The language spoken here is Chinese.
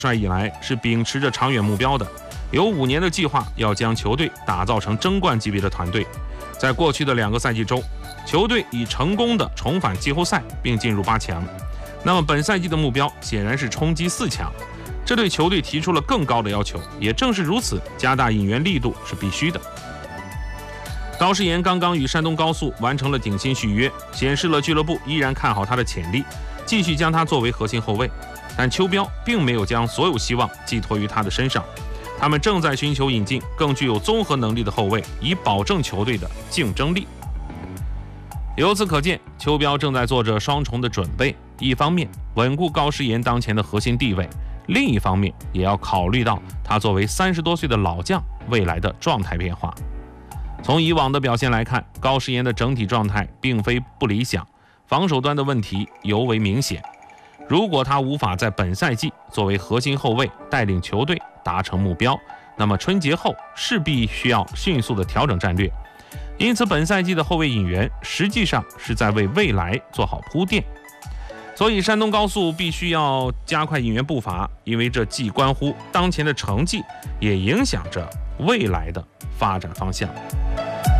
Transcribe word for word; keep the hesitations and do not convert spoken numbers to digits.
帅以来是秉持着长远目标的，有五年的计划要将球队打造成争冠级别的团队。在过去的两个赛季中，球队已成功的重返季后赛并进入八强。那么本赛季的目标显然是冲击四强，这对球队提出了更高的要求。也正是如此，加大引援力度是必须的。高诗岩刚刚与山东高速完成了顶薪续约，显示了俱乐部依然看好他的潜力，继续将他作为核心后卫。但邱彪并没有将所有希望寄托于他的身上，他们正在寻求引进更具有综合能力的后卫，以保证球队的竞争力。由此可见，邱彪正在做着双重的准备，一方面稳固高诗岩当前的核心地位，另一方面也要考虑到他作为三十多岁的老将未来的状态变化。从以往的表现来看，高诗岩的整体状态并非不理想，防守端的问题尤为明显。如果他无法在本赛季作为核心后卫带领球队达成目标，那么春节后势必需要迅速的调整战略。因此本赛季的后卫引援实际上是在为未来做好铺垫。所以山东高速必须要加快引援步伐，因为这既关乎当前的成绩，也影响着未来的发展方向。